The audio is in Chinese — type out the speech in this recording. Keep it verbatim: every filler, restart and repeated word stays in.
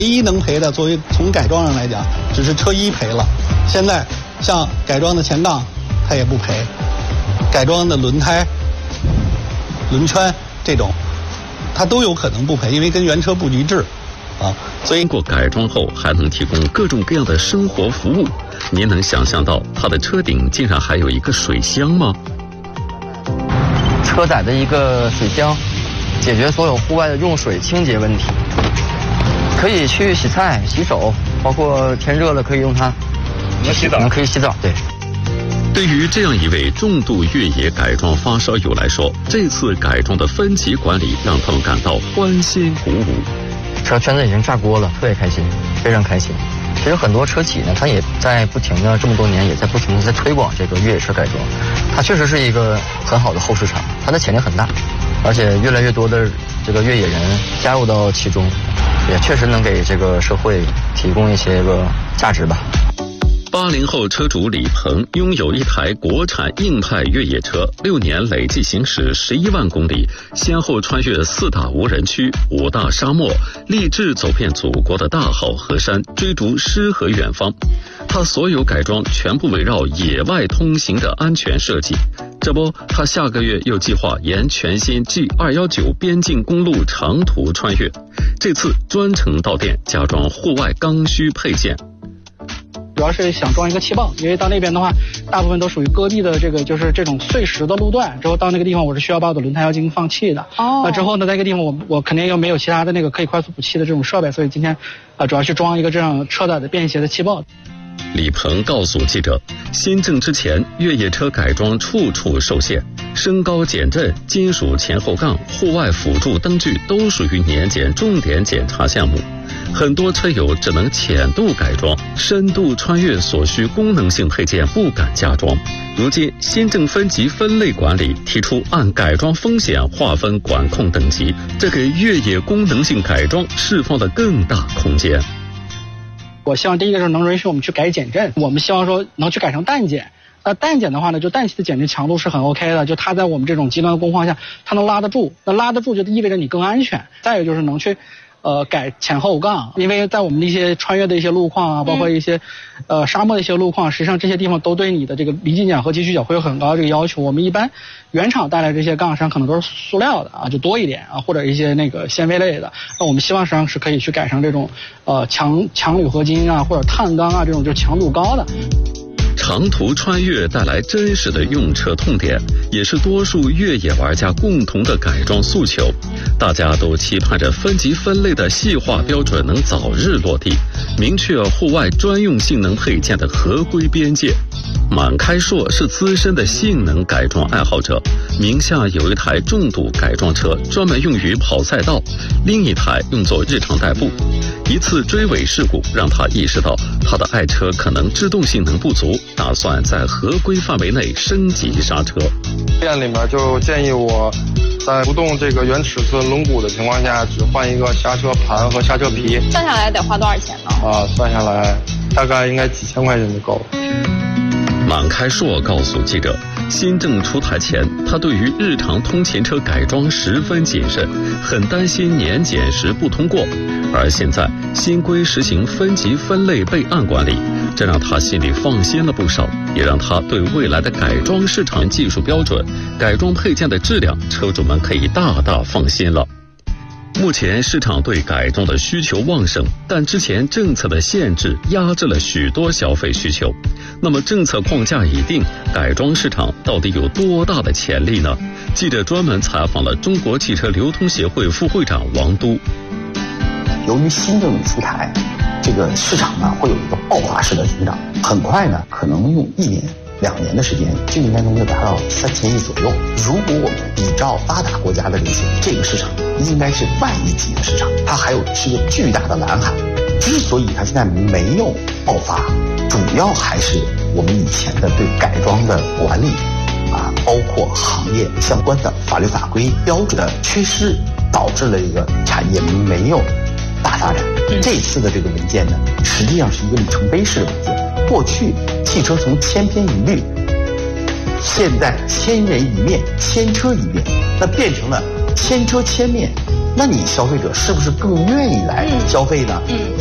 唯一能赔的，作为从改装上来讲，只是车衣赔了。现在像改装的前杠，它也不赔；改装的轮胎、轮圈这种，它都有可能不赔，因为跟原车不一致啊。所以， 经过改装后还能提供各种各样的生活服务。您能想象到它的车顶竟然还有一个水箱吗？ 车载的一个水箱，解决所有户外的用水清洁问题。可以去洗菜、洗手，包括天热了可以用它。 能洗澡？ 可以洗澡，对。 对于这样一位重度越野改装发烧友来说，这次改装的分级管理让他们感到欢欣鼓舞。 车圈子已经炸锅了，特别开心，非常开心。其实很多车企呢，它也在不停的这么多年，也在不停的在推广这个越野车改装。它确实是一个很好的后市场，它的潜力很大，而且越来越多的这个越野人加入到其中，也确实能给这个社会提供一些个价值吧。 八零后车主李鹏拥有一台国产硬派越野车，六年累计行驶十一万公里，先后穿越四大无人区、五大沙漠，立志走遍祖国的大好河山，追逐诗和远方。他所有改装全部围绕野外通行的安全设计。这不，他下个月又计划沿全新 G 二一九边境公路长途穿越，这次专程到店加装户外刚需配件。 主要是想装一个气泵，因为到那边的话，大部分都属于戈壁的这个就是这种碎石的路段，之后到那个地方我是需要把我的轮胎要进行放气的。哦。那之后呢，在那个地方我我肯定又没有其他的那个可以快速补气的这种设备，所以今天啊、呃、主要去装一个这样车载的便携的气泵。 李鹏告诉记者，新政之前，越野车改装处处受限，升高减震、金属前后杠、户外辅助灯具都属于年检重点检查项目。很多车友只能浅度改装，深度穿越所需功能性配件不敢加装。如今新政分级分类管理提出按改装风险划分管控等级，这给越野功能性改装释放了更大空间。 我希望第一个是能允许我们去改减震，我们希望说能去改成氮减。那氮减的话呢，就氮气的减震强度是很 OK 的，就它在我们这种极端的工况下，它能拉得住。那拉得住就意味着你更安全。再有就是能去呃改前后杠，因为在我们的一些穿越的一些路况啊，包括一些呃沙漠的一些路况，实际上这些地方都对你的这个离进角和急曲角会有很高的这个要求。我们一般原厂带来这些杠上可能都是塑料的啊，就多一点啊，或者一些那个纤维类的。那我们希望实际上是可以去改成这种呃强强铝合金啊，或者碳钢啊这种就强度高的。 长途穿越带来真实的用车痛点，也是多数越野玩家共同的改装诉求。大家都期盼着分级分类的细化标准能早日落地，明确户外专用性能配件的合规边界。满开硕是资深的性能改装爱好者，名下有一台重度改装车，专门用于跑赛道，另一台用作日常代步。一次追尾事故让他意识到他的爱车可能制动性能不足，打算在合规范围内升级刹车。 店里面就建议我在不动这个原尺寸轮毂的情况下，只换一个刹车盘和刹车皮。 算下来得花多少钱呢？ 啊，算下来大概应该几千块钱就够了。 满开硕告诉记者，新政出台前，他对于日常通勤车改装十分谨慎，很担心年检时不通过。而现在新规实行分级分类备案管理，这让他心里放心了不少，也让他对未来的改装市场技术标准、改装配件的质量，车主们可以大大放心了。目前市场对改装的需求旺盛，但之前政策的限制压制了许多消费需求。那么政策框架已定，改装市场到底有多大的潜力呢？记者专门采访了中国汽车流通协会副会长王都。 由于新政出台，这个市场呢会有一个爆发式的增长，很快呢可能用一年两年的时间就应该能够达到三千亿左右。如果我们比照发达国家的流水，这个市场应该是万亿级的市场，它还有是个巨大的蓝海。之所以它现在没有爆发，主要还是我们以前的对改装的管理啊，包括行业相关的法律法规标准的缺失，导致了一个产业没有大发展。这次的这个文件呢，实际上是一个里程碑式的文件。过去汽车从千篇一律，现在千人一面、千车一面，那变成了千车千面、 那你消费者是不是更愿意来消费呢？ 嗯。嗯